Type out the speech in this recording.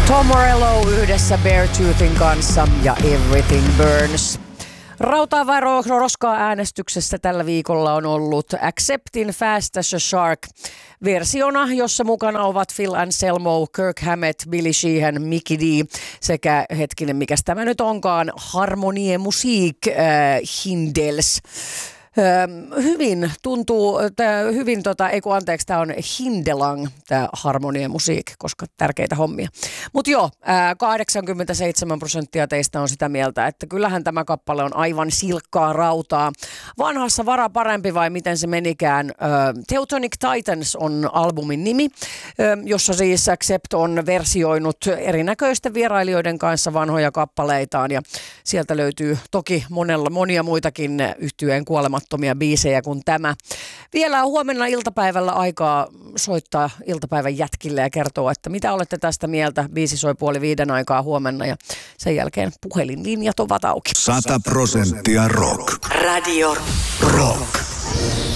Tom Morello yhdessä Beartoothin kanssa ja Everything Burns. Rautaa vai roskaa äänestyksessä tällä viikolla on ollut Acceptin Fast as a Shark versiona, jossa mukana ovat Phil Anselmo, Kirk Hammett, Billy Sheehan, Mikkey Dee sekä hetkinen, mikäs tämä nyt onkaan, Harmonie Musik Hindels. Hyvin tuntuu, tämä on Hindelang, tämä Harmonie Musik, koska tärkeitä hommia. Mutta joo, 87% teistä on sitä mieltä, että kyllähän tämä kappale on aivan silkkaa rautaa. Vanhassa vara parempi vai miten se menikään? Teutonic Titans on albumin nimi, jossa siis Accept on versioinut erinäköisten vierailijoiden kanssa vanhoja kappaleitaan ja sieltä löytyy toki monia muitakin yhtyeen kuolemattomia biisejä kuin tämä. Vielä huomenna iltapäivällä aikaa soittaa iltapäivän jätkille ja kertoa, että mitä olette tästä mieltä. Biisi soi 4:30 aikaa huomenna ja sen jälkeen puhelinlinjat ovat auki. 100% rock. Radio Rock.